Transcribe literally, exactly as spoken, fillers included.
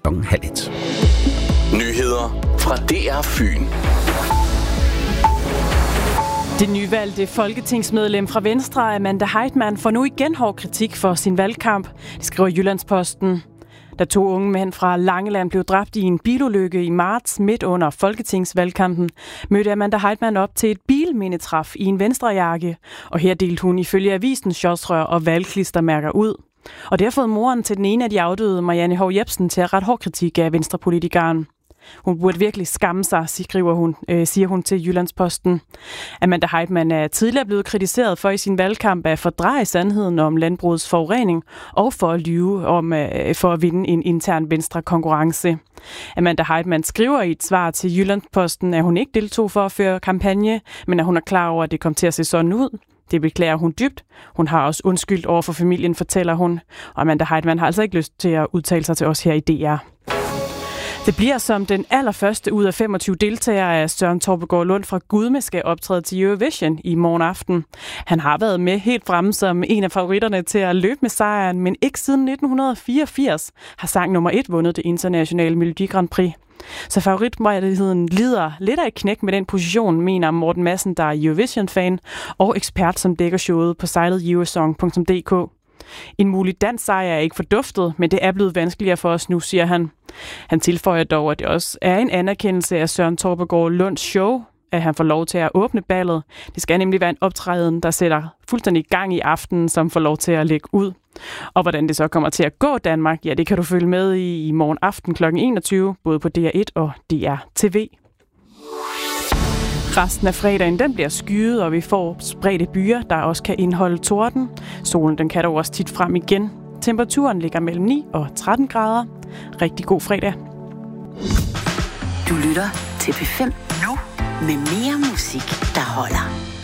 klokken halv et. Nyheder fra D R Fyn. Det nyvalgte folketingsmedlem fra Venstre, Amanda Heitmann, får nu igen hård kritik for sin valgkamp. Det skriver Jyllandsposten. Da to unge mænd fra Langeland blev dræbt i en bilulykke i marts midt under folketingsvalgkampen, mødte Amanda Heitmann op til et bilmindetræf i en venstrejakke, og her delte hun ifølge avisen shotsrør og valgklistermærker ud. Og det har fået moren til den ene af de afdøde, Marianne Hov Jebsen, til at rette hård kritik af venstrepolitikeren. Hun burde virkelig skamme sig, skriver hun, øh, siger hun til Jyllandsposten. Amanda Heitmann er tidligere blevet kritiseret for i sin valgkamp at fordreje sandheden om landbrugets forurening og for at lyve om øh, for at vinde en intern venstre konkurrence. Amanda Heitmann skriver i et svar til Jyllandsposten, at hun ikke deltog for at føre kampagne, men at hun er klar over, at det kom til at se sådan ud. Det beklager hun dybt. Hun har også undskyldt over for familien, fortæller hun. Og Amanda Heitmann har altså ikke lyst til at udtale sig til os her i D R. Det bliver som den allerførste ud af femogtyve deltagere af Søren Torpegaard Lund fra Gudme skal optræde til Eurovision i morgen aften. Han har været med helt fremme som en af favoritterne til at løbe med sejren, men ikke siden nitten fireogfirs har sang nummer et vundet det internationale Melodi Grand Prix. Så favoritmejligheden lider lidt af et knæk med den position, mener Morten Madsen, der er Eurovision-fan og ekspert, som dækker showet på sitet eurosong punktum d k. En mulig dansk sejr er ikke forduftet, men det er blevet vanskeligere for os nu, siger han. Han tilføjer dog, at det også er en anerkendelse af Søren Torpegaard Lunds show, at han får lov til at åbne ballet. Det skal nemlig være en optræden, der sætter fuldstændig gang i aftenen, som får lov til at lægge ud. Og hvordan det så kommer til at gå Danmark, ja, det kan du følge med i i morgen aften klokken enogtyve, både på D R et og D R T V. Resten af fredagen den bliver skyet, og vi får spredte byer, der også kan indeholde torden. Solen den kan dog også tit frem igen. Temperaturen ligger mellem ni og tretten grader. Rigtig god fredag. Du lytter til P fem nu med mere musik, der holder.